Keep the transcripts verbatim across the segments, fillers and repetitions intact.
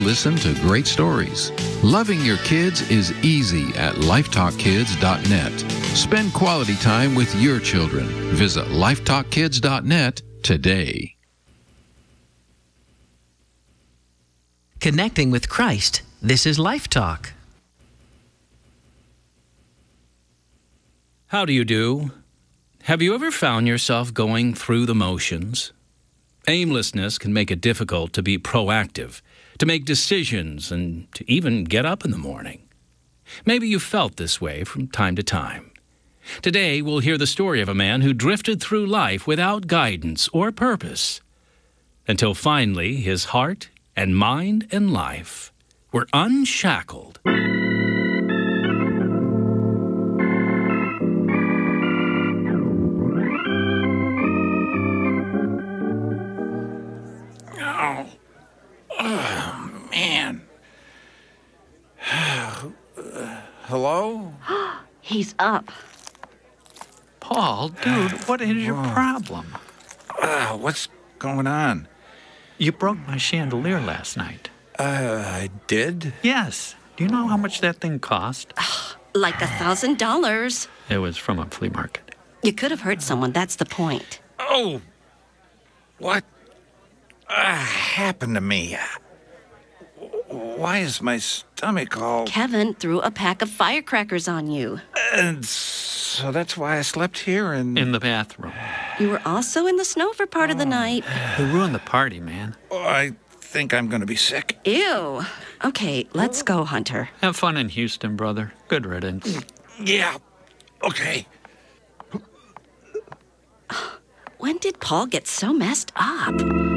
Listen to great stories. Loving your kids is easy at lifetalk kids dot net. Spend quality time with your children. Visit lifetalk kids dot net today. Connecting with Christ. This is Life Talk. How do you do? Have you ever found yourself going through the motions? Aimlessness can make it difficult to be proactive, to make decisions, and to even get up in the morning. Maybe you felt this way from time to time. Today, we'll hear the story of a man who drifted through life without guidance or purpose, until finally his heart and mind and life were unshackled. Oh, oh man. Hello? He's up. Paul, dude, what is your problem? Uh, what's going on? You broke my chandelier last night. Uh, I did? Yes. Do you know how much that thing cost? Like a thousand dollars. It was from a flea market. You could have hurt someone, that's the point. Oh! What uh, happened to me? Why is my stomach all... Kevin threw a pack of firecrackers on you. And so that's why I slept here and... In the bathroom. You were also in the snow for part of the night. You ruined the party, man. Oh, I think I'm going to be sick. Ew. Okay, let's go, Hunter. Have fun in Houston, brother. Good riddance. Yeah. Okay. When did Paul get so messed up?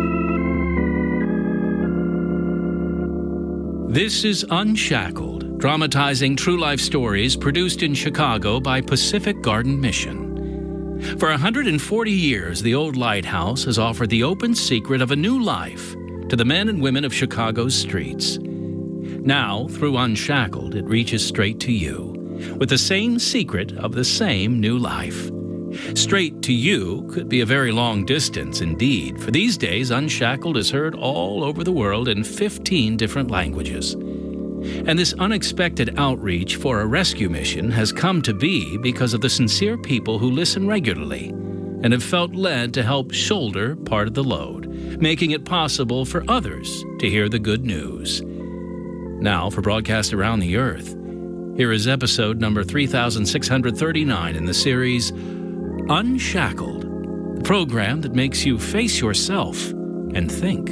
This is Unshackled, dramatizing true life stories produced in Chicago by Pacific Garden Mission. For one hundred forty years, the old lighthouse has offered the open secret of a new life to the men and women of Chicago's streets. Now, through Unshackled, it reaches straight to you, with the same secret of the same new life. Straight to you could be a very long distance indeed, for these days Unshackled is heard all over the world in fifteen different languages. And this unexpected outreach for a rescue mission has come to be because of the sincere people who listen regularly and have felt led to help shoulder part of the load, making it possible for others to hear the good news. Now, for broadcast around the earth, here is episode number three thousand six hundred thirty-nine in the series Unshackled, the program that makes you face yourself and think.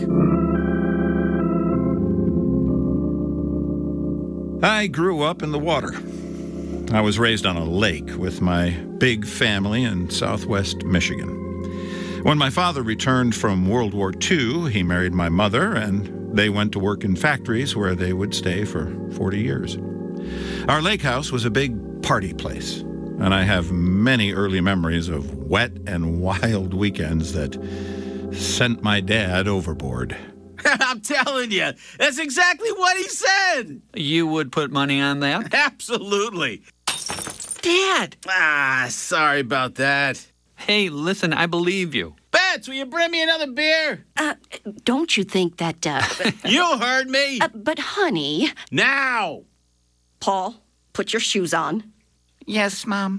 I grew up in the water. I was raised on a lake with my big family in southwest Michigan. When my father returned from World War Two, he married my mother, and they went to work in factories where they would stay for forty years. Our lake house was a big party place, and I have many early memories of wet and wild weekends that sent my dad overboard. I'm telling you, that's exactly what he said. You would put money on that? Absolutely. Dad! Ah, sorry about that. Hey, listen, I believe you. Bets, will you bring me another beer? Uh, don't you think that, uh... You heard me. uh, but, honey... Now! Paul, put your shoes on. Yes, Mom.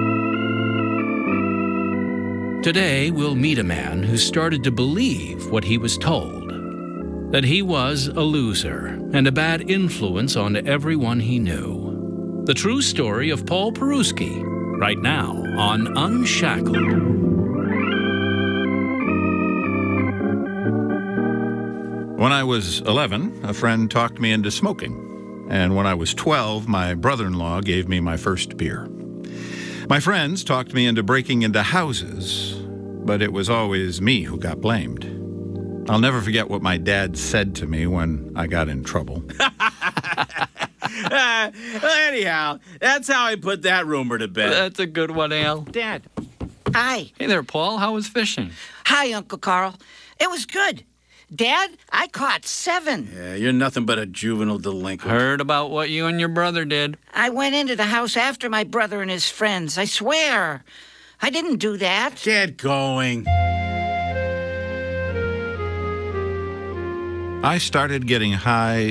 Today, we'll meet a man who started to believe what he was told, that he was a loser and a bad influence on everyone he knew. The true story of Paul Peruski, right now on Unshackled. When I was eleven, a friend talked me into smoking. And when I was twelve, my brother-in-law gave me my first beer. My friends talked me into breaking into houses, but it was always me who got blamed. I'll never forget what my dad said to me when I got in trouble. uh, anyhow, that's how I put that rumor to bed. That's a good one, Al. Dad. Hi. Hey there, Paul. How was fishing? Hi, Uncle Carl. It was good. Dad, I caught seven. Yeah, you're nothing but a juvenile delinquent. Heard about what you and your brother did. I went into the house after my brother and his friends. I swear. I didn't do that. Get going. I started getting high